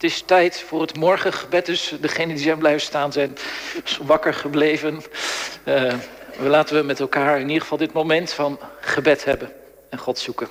Het is tijd voor het morgengebed, dus degenen die zijn blijven staan zijn wakker gebleven. Laten we met elkaar in ieder geval dit moment van gebed hebben en God zoeken.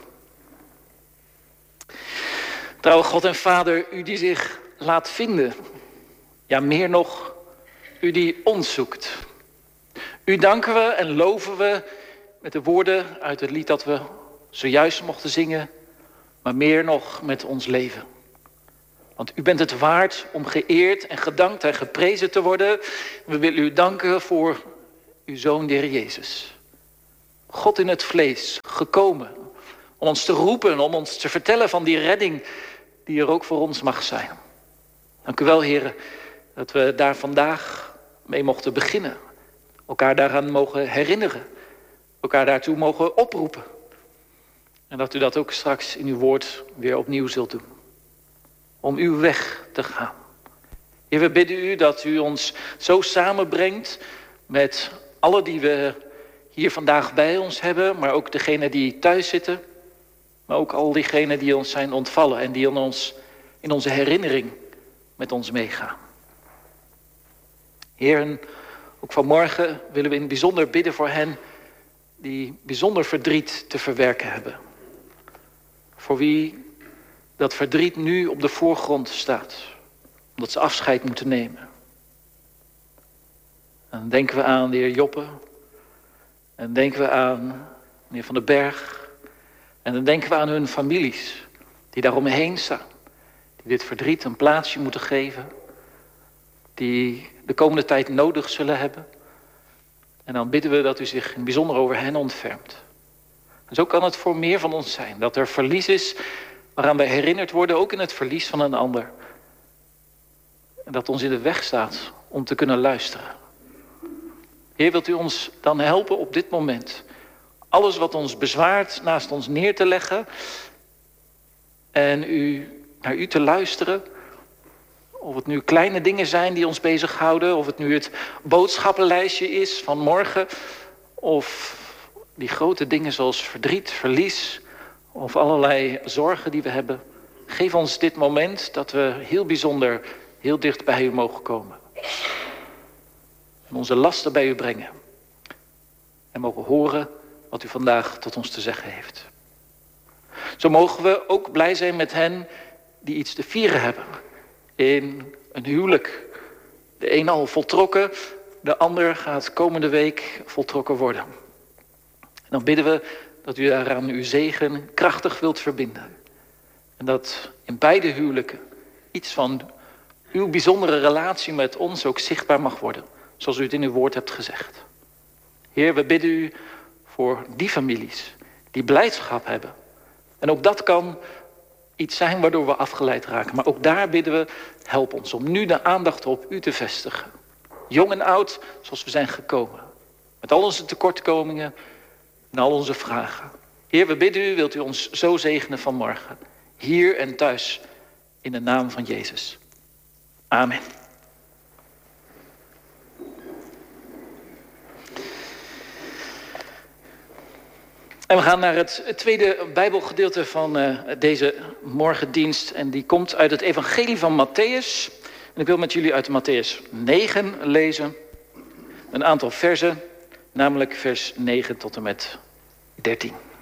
Trouwe God en Vader, u die zich laat vinden. Ja, meer nog, u die ons zoekt. U danken we en loven we met de woorden uit het lied dat we zojuist mochten zingen. Maar meer nog met ons leven. Want u bent het waard om geëerd en gedankt en geprezen te worden. We willen u danken voor uw Zoon, de Heer Jezus. God in het vlees, gekomen om ons te roepen, om ons te vertellen van die redding die er ook voor ons mag zijn. Dank u wel, Heer, dat we daar vandaag mee mochten beginnen. Elkaar daaraan mogen herinneren. Elkaar daartoe mogen oproepen. En dat u dat ook straks in uw woord weer opnieuw zult doen. Om uw weg te gaan. Heer, we bidden u dat u ons zo samenbrengt met alle die we hier vandaag bij ons hebben. Maar ook degenen die thuis zitten. Maar ook al diegenen die ons zijn ontvallen. En die in onze herinnering met ons meegaan. Heer, en ook vanmorgen willen we in het bijzonder bidden voor hen die bijzonder verdriet te verwerken hebben. Voor wie dat verdriet nu op de voorgrond staat. Omdat ze afscheid moeten nemen. En dan denken we aan de heer Joppe. En dan denken we aan meneer Van den Berg. En dan denken we aan hun families. Die daaromheen staan. Die dit verdriet een plaatsje moeten geven. Die de komende tijd nodig zullen hebben. En dan bidden we dat u zich in het bijzonder over hen ontfermt. En zo kan het voor meer van ons zijn. Dat er verlies is waaraan wij herinnerd worden, ook in het verlies van een ander. En dat ons in de weg staat om te kunnen luisteren. Heer, wilt u ons dan helpen op dit moment alles wat ons bezwaart naast ons neer te leggen en naar u te luisteren. Of het nu kleine dingen zijn die ons bezighouden, of het nu het boodschappenlijstje is van morgen, of die grote dingen zoals verdriet, verlies, of allerlei zorgen die we hebben. Geef ons dit moment dat we heel bijzonder, heel dicht bij u mogen komen. En onze lasten bij u brengen. En mogen horen wat u vandaag tot ons te zeggen heeft. Zo mogen we ook blij zijn met hen die iets te vieren hebben. In een huwelijk. De een al voltrokken, de ander gaat komende week voltrokken worden. En dan bidden we dat u daaraan uw zegen krachtig wilt verbinden. En dat in beide huwelijken iets van uw bijzondere relatie met ons ook zichtbaar mag worden. Zoals u het in uw woord hebt gezegd. Heer, we bidden u voor die families die blijdschap hebben. En ook dat kan iets zijn waardoor we afgeleid raken. Maar ook daar bidden we, help ons om nu de aandacht op u te vestigen. Jong en oud, zoals we zijn gekomen. Met al onze tekortkomingen en al onze vragen. Heer, we bidden u, wilt u ons zo zegenen vanmorgen. Hier en thuis, in de naam van Jezus. Amen. En we gaan naar het tweede Bijbelgedeelte van deze morgendienst. En die komt uit het evangelie van Matthäus. En ik wil met jullie uit Matthäus 9 lezen. Een aantal versen, namelijk vers 9 tot en met 13.